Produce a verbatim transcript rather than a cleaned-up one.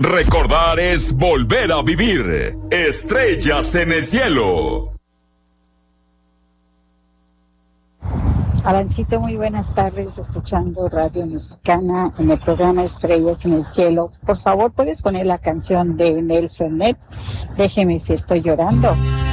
Recordar es volver a vivir. Estrellas en el cielo. Alancito, muy buenas tardes, escuchando Radio Mexicana en el programa Estrellas en el Cielo. Por favor, ¿puedes poner la canción de Nelson Ned? Déjeme si estoy llorando.